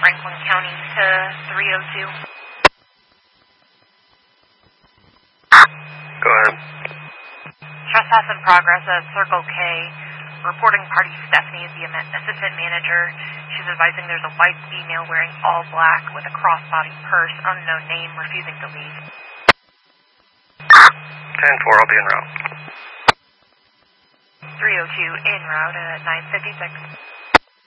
Franklin County to 302. Go ahead. Trespass in progress at Circle K. Reporting party Stephanie is the assistant manager. She's advising there's a white female wearing all black with a crossbody purse, unknown name, refusing to leave. 10-4, I'll be en route. 302 en route at 9:56.